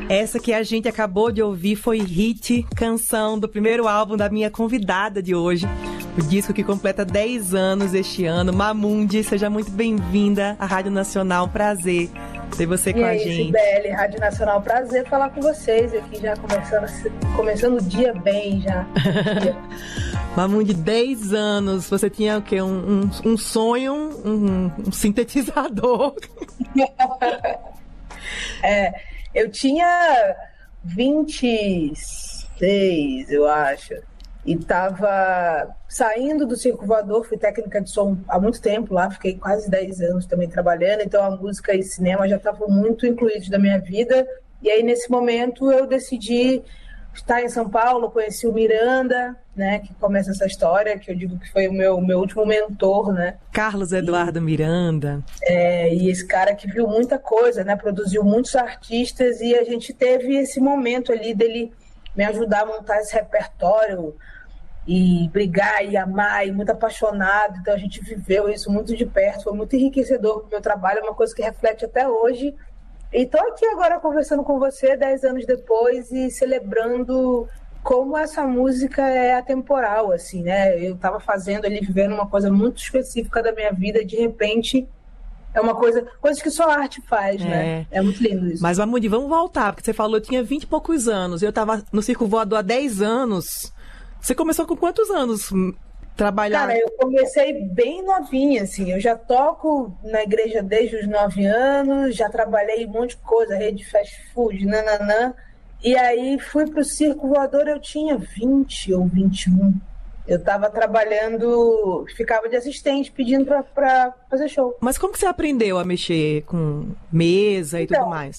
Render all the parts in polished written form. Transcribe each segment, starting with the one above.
Essa que a gente acabou de ouvir foi Hit, canção do primeiro álbum da minha convidada de hoje. O disco que completa 10 anos este ano. Mamundi, seja muito bem-vinda à Rádio Nacional. Prazer ter você com a gente. Sibeli, Rádio Nacional, prazer falar com vocês aqui, já começando o dia bem já. Mamundi, 10 anos, você tinha o quê? Um sonho, um sintetizador. Eu tinha 26, eu acho, e tava saindo do Circo Voador, fui técnica de som há muito tempo lá, fiquei quase 10 anos também trabalhando, então a música e cinema já estavam muito incluídos na minha vida, e aí nesse momento eu decidi estar em São Paulo, conheci o Miranda, né, que começa essa história, que eu digo que foi o meu último mentor, né? Carlos Eduardo Miranda. E esse cara que viu muita coisa, né, produziu muitos artistas, e a gente teve esse momento ali dele me ajudar a montar esse repertório, e brigar, e amar, e muito apaixonado, então a gente viveu isso muito de perto, foi muito enriquecedor para o meu trabalho, é uma coisa que reflete até hoje. E estou aqui agora conversando com você 10 anos depois e celebrando como essa música é atemporal, assim, né? Eu estava fazendo ali, vivendo uma coisa muito específica da minha vida e de repente é uma coisa que só a arte faz, né? É muito lindo isso. Mas, Mamundi, vamos voltar, porque você falou que tinha 20 e poucos anos, eu estava no Circo Voador há 10 anos. Você começou com quantos anos trabalhar? Cara, eu comecei bem novinha, assim, eu já toco na igreja desde os 9 anos, já trabalhei em um monte de coisa, rede de fast food, nananã, e aí fui pro Circo Voador, eu tinha 20 ou 21, eu tava trabalhando, ficava de assistente, pedindo pra fazer show. Mas como que você aprendeu a mexer com mesa e tudo mais?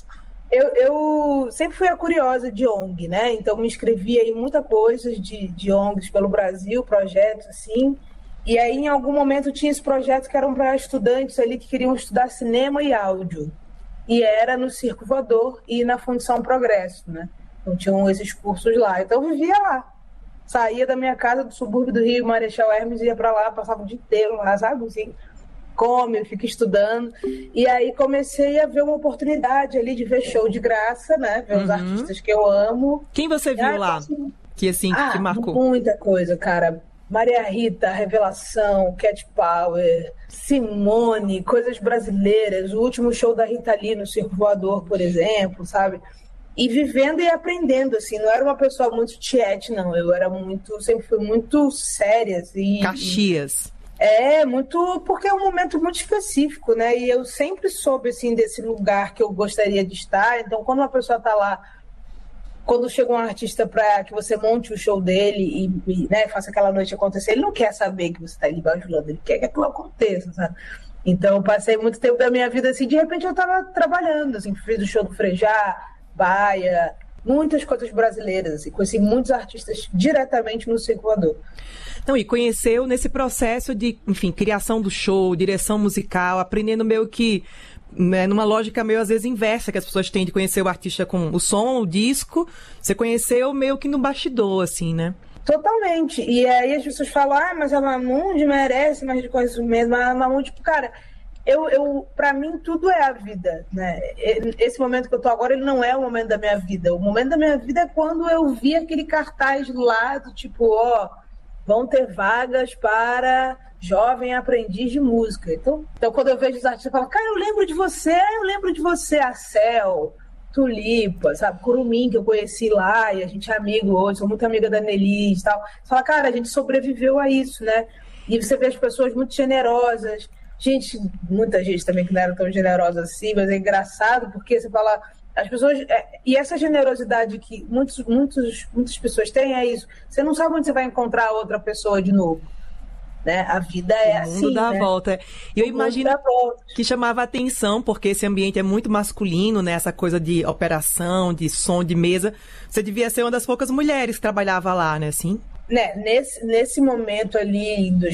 Eu sempre fui a curiosa de ONG, né? Então me inscrevia em muita coisa de ONGs pelo Brasil, projetos assim. E aí em algum momento tinha esse projeto que eram para estudantes ali que queriam estudar cinema e áudio. E era no Circo Voador e na Fundição Progresso, né? Então tinham esses cursos lá. Então eu vivia lá. Saía da minha casa do subúrbio do Rio, Marechal Hermes, ia para lá, passava o dia inteiro lá, sabe? Assim, come, eu fico estudando, e aí comecei a ver uma oportunidade ali de ver show de graça, né, ver os artistas que eu amo. Quem você viu lá? Que assim, que marcou? Muita coisa, cara. Maria Rita, Revelação, Cat Power, Simone, coisas brasileiras, o último show da Rita Lee no Circo Voador, por exemplo, sabe? E vivendo e aprendendo, assim, não era uma pessoa muito tiete, não, eu era sempre fui muito séria, assim. Caxias. Muito, porque é um momento muito específico, né? E eu sempre soube, assim, desse lugar que eu gostaria de estar. Então, quando uma pessoa tá lá, quando chega um artista para que você monte o show dele e né, faça aquela noite acontecer, ele não quer saber que você tá ali bajulando, ele quer que aquilo aconteça, sabe? Então, eu passei muito tempo da minha vida, assim, de repente eu tava trabalhando, assim, fiz o show do Frejá, Baia, muitas coisas brasileiras, assim, conheci muitos artistas diretamente no Circo Voador. Então, e conheceu nesse processo de, enfim, criação do show, direção musical, aprendendo meio que, né, numa lógica meio às vezes inversa que as pessoas têm de conhecer o artista com o som, o disco, você conheceu meio que no bastidor, assim, né? Totalmente. E aí as pessoas falam, mas a Mamundi merece mais de conhecimento, mas a Mamundi, cara, pra mim tudo é a vida, né? Esse momento que eu tô agora, ele não é o momento da minha vida. O momento da minha vida é quando eu vi aquele cartaz do lado, tipo, vão ter vagas para jovem aprendiz de música. Então quando eu vejo os artistas, eu falo, cara, eu lembro de você, a Cel, Tulipa, sabe, Curumim, que eu conheci lá, e a gente é amigo hoje, sou muito amiga da Nelly e tal. Você fala, cara, a gente sobreviveu a isso, né? E você vê as pessoas muito generosas, muita gente também que não era tão generosa assim, mas é engraçado, porque você fala... As pessoas, e essa generosidade que muitas pessoas têm é isso. Você não sabe onde você vai encontrar outra pessoa de novo. Né? A vida é assim. O mundo dá a né? volta. E eu imagino que chamava atenção, porque esse ambiente é muito masculino, né? Essa coisa de operação, de som, de mesa. Você devia ser uma das poucas mulheres que trabalhava lá, né? Assim? Né? Nesse momento ali, em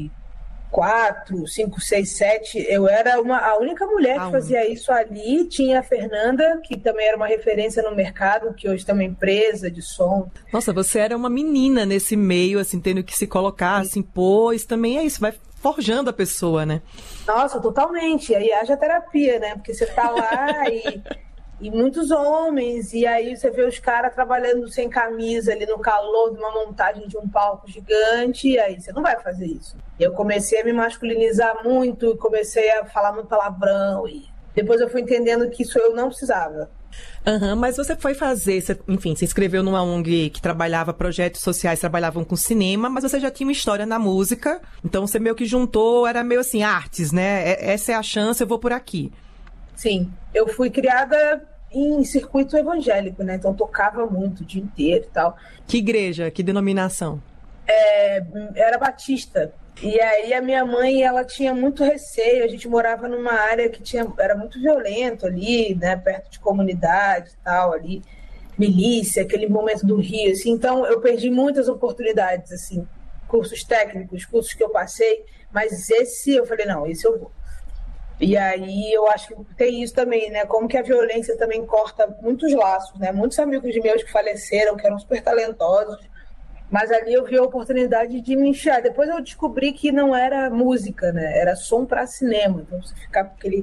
2004, 5, 6, 7, eu era a única mulher que fazia isso ali. Tinha a Fernanda, que também era uma referência no mercado, que hoje tem uma empresa de som. Nossa, você era uma menina nesse meio, assim, tendo que se colocar, assim, pois também é isso, vai forjando a pessoa, né? Nossa, totalmente. Aí haja terapia, né? Porque você tá lá E muitos homens, e aí você vê os caras trabalhando sem camisa ali no calor de uma montagem de um palco gigante, e aí você não vai fazer isso. Eu comecei a me masculinizar muito, comecei a falar muito palavrão, e depois eu fui entendendo que isso eu não precisava. Mas você foi fazer, enfim, se inscreveu numa ONG que trabalhava projetos sociais, trabalhavam com cinema, mas você já tinha uma história na música, então você meio que juntou, era meio assim, artes, né? Essa é a chance, eu vou por aqui. Sim, eu fui criada em circuito evangélico, né? Então tocava muito o dia inteiro e tal. Que igreja? Que denominação? Era batista. E aí a minha mãe, ela tinha muito receio, a gente morava numa área que era muito violento ali, né? Perto de comunidade e tal, ali, milícia, aquele momento do Rio, assim. Então eu perdi muitas oportunidades, assim, cursos técnicos, cursos que eu passei, mas esse eu falei, não, esse eu vou. E aí eu acho que tem isso também, né? Como que a violência também corta muitos laços, né? Muitos amigos meus que faleceram, que eram super talentosos, mas ali eu vi a oportunidade de me enfiar. Depois eu descobri que não era música, né? Era som para cinema. Então você ficar com aquele...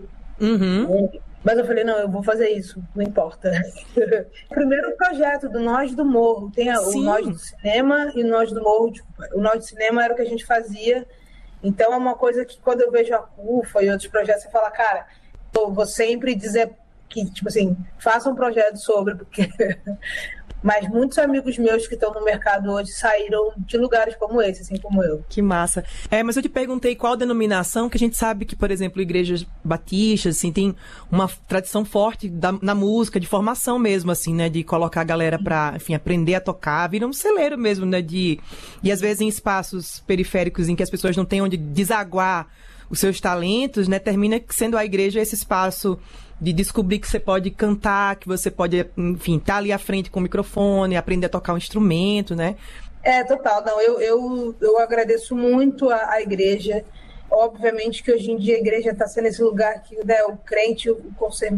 Mas eu falei, não, eu vou fazer isso, não importa. Primeiro projeto do Nós do Morro. Tem o Nós do Cinema e o Nós do Morro. O Nós do Cinema era o que a gente fazia. Então é uma coisa que quando eu vejo a CUFA e outros projetos, você fala, cara, eu vou sempre dizer que, tipo assim, faça um projeto sobre, porque... Mas muitos amigos meus que estão no mercado hoje saíram de lugares como esse, assim como eu. Que massa. Mas eu te perguntei qual denominação, que a gente sabe que, por exemplo, igrejas batistas, assim, tem uma tradição forte na música, de formação mesmo, assim, né? De colocar a galera pra, enfim, aprender a tocar, vira um celeiro mesmo, né? E às vezes em espaços periféricos em que as pessoas não têm onde desaguar os seus talentos, né? Termina sendo a igreja esse espaço de descobrir que você pode cantar, que você pode, enfim, estar ali à frente com o microfone, aprender a tocar um instrumento, né? Total. Não, eu agradeço muito a igreja. Obviamente que hoje em dia a igreja está sendo esse lugar que, né, o crente, o